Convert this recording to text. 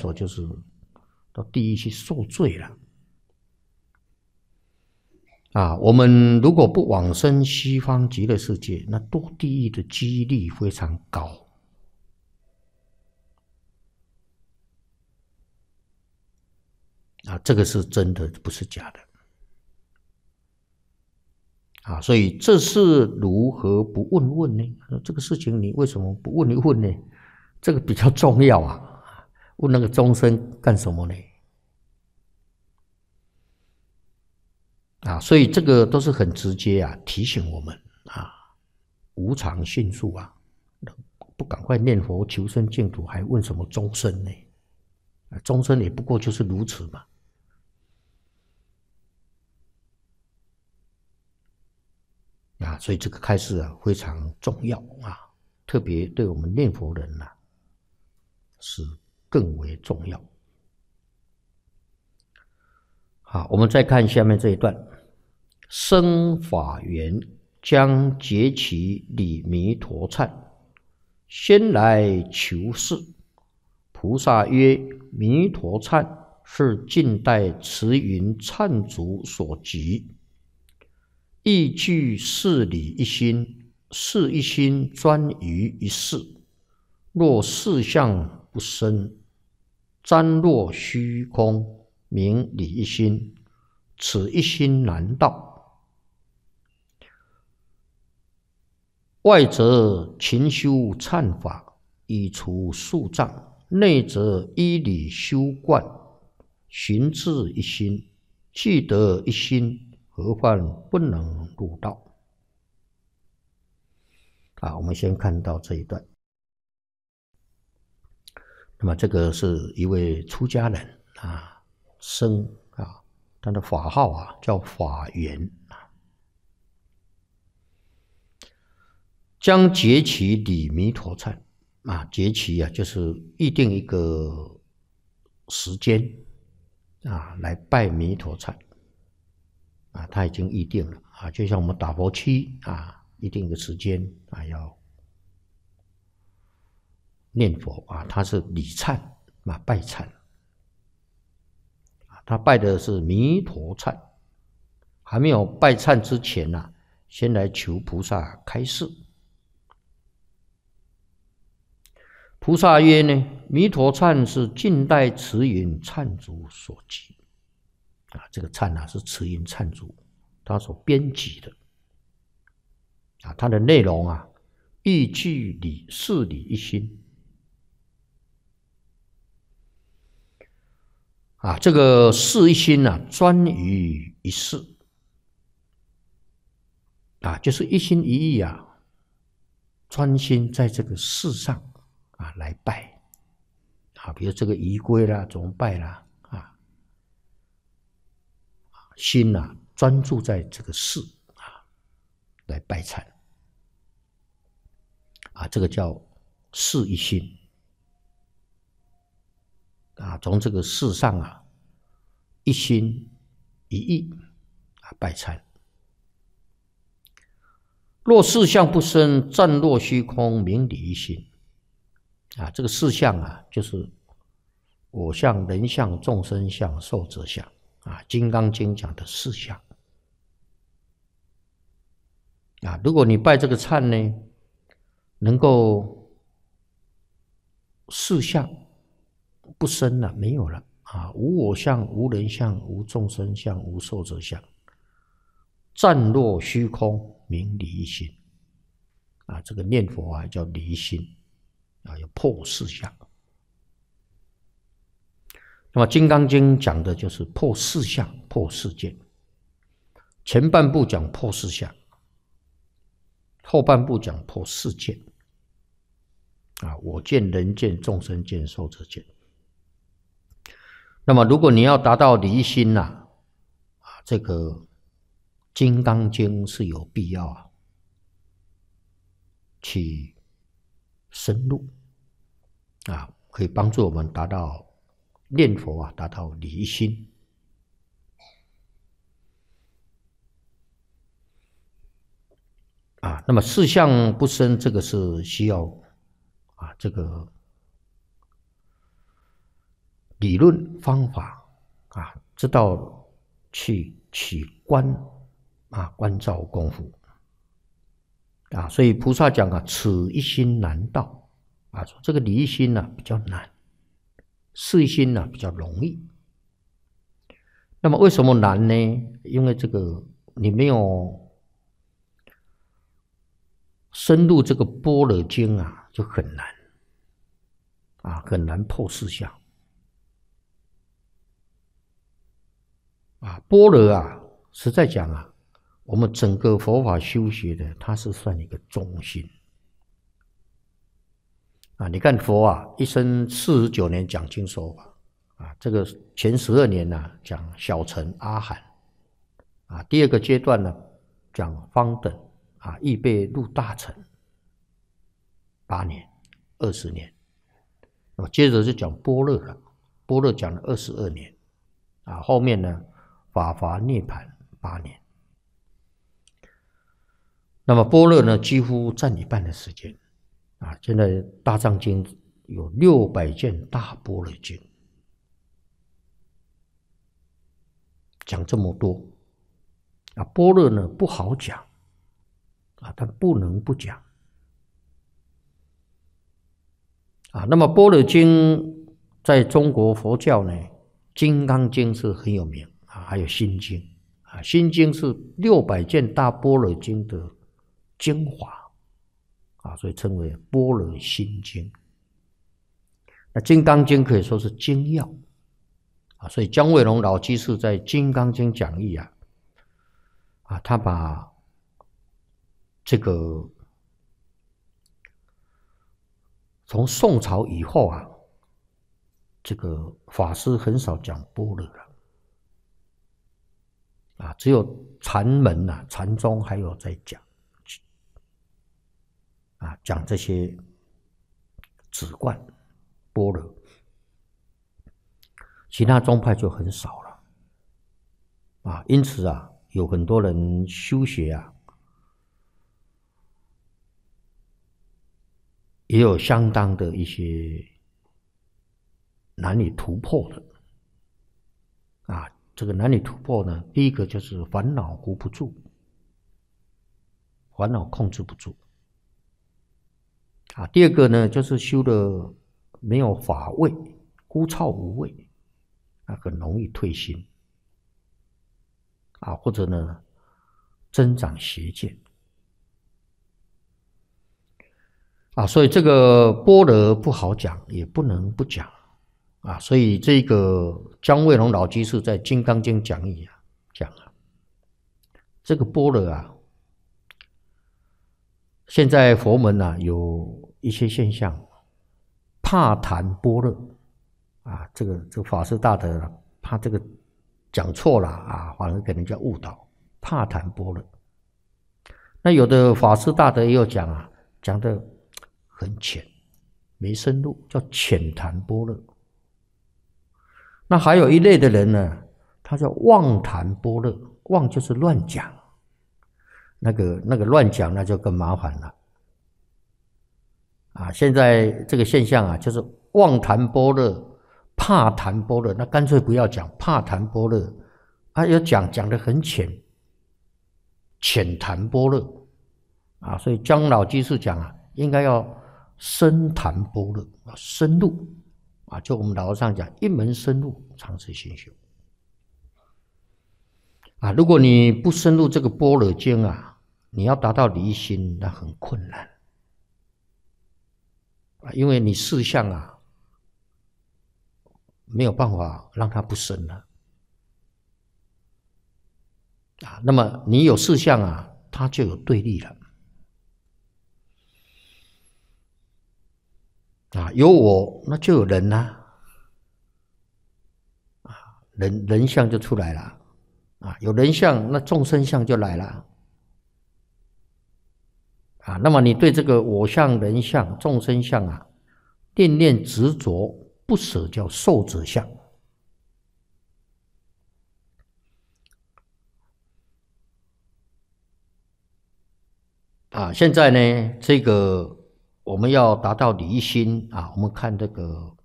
所就是到地狱去受罪了。我们如果不往生西方极乐世界，那堕地狱的几率非常高。这个是真的，不是假的。所以这是如何不问问呢？这个事情你为什么不问一问呢？这个比较重要啊！问那个众生干什么呢？所以这个都是很直接提醒我们无常迅速不赶快念佛求生净土，还问什么众生呢？众生也不过就是如此嘛。所以这个开示非常重要特别对我们念佛人是更为重要。好，我们再看下面这一段：生法缘，将结其理弥陀忏，先来求是。菩萨曰：弥陀忏是近代慈云忏主所集，亦具事理一心，是一心专于一事。若事相不生，暂若虚空，名理一心，此一心难道。外则勤修忏法，以除数障；内则依理修观，寻至一心。既得一心，何患不能入道？我们先看到这一段。那么这个是一位出家人生他的法号叫法缘将结其理弥陀忏结其就是预定一个时间来拜弥陀忏他已经预定了就像我们打佛七预定一个时间要念佛他是礼忏拜忏他拜的是弥陀忏，还没有拜忏之前先来求菩萨开示。菩萨曰呢，弥陀忏是近代慈云忏主所集这个忏是慈云忏主他所编辑的它的内容亦具理事理一心这个事一心专于一事就是一心一意专心在这个事上来拜比如这个仪规啦怎么拜啦心专注在这个事来拜忏这个叫事一心从这个事上一心一意拜忏。若事相不生，暂若虚空，名理一心这个事相就是我相、人相、众生相、寿者相金刚经讲的事相如果你拜这个忏呢，能够事相不生了，没有了无我相、无人相、无众生相、无寿者相，暂若虚空，名理一心这个念佛叫理一心要破事相。那么《金刚经》讲的就是破事相、破世间。前半部讲破事相，后半部讲破世间我见、人见、众生见、寿者见。那么如果你要达到理一心这个《金刚经》是有必要去深入可以帮助我们达到念佛达到理一心那么事相不生，这个是需要这个理论方法啊，知道去起观啊，观照功夫啊，所以菩萨讲啊，此一心难到啊，说这个理一心呢比较难，事一心呢比较容易。那么为什么难呢？因为这个你没有深入这个般若经啊，就很难啊，很难破四相啊。般若啊，实在讲啊，我们整个佛法修学的，它是算一个中心啊。你看佛啊，一生49年讲经说法啊，这个前12年呢、讲小乘阿含啊，第二个阶段呢讲方等啊，预备入大乘8年、20年，那么接着就讲般若了，般若讲了22年啊，后面呢法华涅槃8年。那么般若呢，几乎占一半的时间啊。现在大藏经有600卷大般若经，讲这么多啊。般若呢不好讲啊，但不能不讲啊。那么般若经在中国佛教呢，《金刚经》是很有名啊，还有《心经》啊，《心经》是600卷大般若经的精华啊，所以称为般若心经。那《金刚经》可以说是精要啊，所以姜维龙老居士在《金刚经》讲义啊，他把这个从宋朝以后啊，这个法师很少讲般若了啊，只有禅门啊、禅宗还有在讲啊，讲这些止观般若，其他宗派就很少了啊。因此啊，有很多人修学啊，也有相当的一些难以突破的啊。这个难以突破呢，第一个就是烦恼扶不住，烦恼控制不住啊。第二个呢，就是修的没有法味，枯燥无味啊，很容易退心啊，或者呢增长邪见啊。所以这个般若不好讲，也不能不讲啊。所以这个姜维龙老居士在《金刚经》讲义啊讲啊，这个般若啊，现在佛门啊有一些现象，怕谈般若啊，这个法师大德怕这个讲错了啊，反而给人家误导，怕谈般若。那有的法师大德也有讲啊，讲的很浅，没深入，叫浅谈般若。那还有一类的人呢，他叫妄谈般若，妄就是乱讲，那个乱讲那就更麻烦了啊。现在这个现象啊，就是妄谈般若，怕谈般若，那干脆不要讲，怕谈般若啊，要讲得很浅，浅谈般若啊。所以姜老居士讲啊，应该要深谈般若，要深入啊。就我们老和尚讲，一门深入，长持心修啊。如果你不深入这个般若经啊，你要达到离心，那很困难啊，因为你事相啊没有办法让它不生了啊。那么你有事相啊，它就有对立了啊。有我，那就有人呐啊，人相就出来了啊。有人相，那众生相就来了啊。那么你对这个我相、人相、众生相啊，念念执着不舍，叫受者相啊。现在呢，这个我们要达到离心啊，我们看这个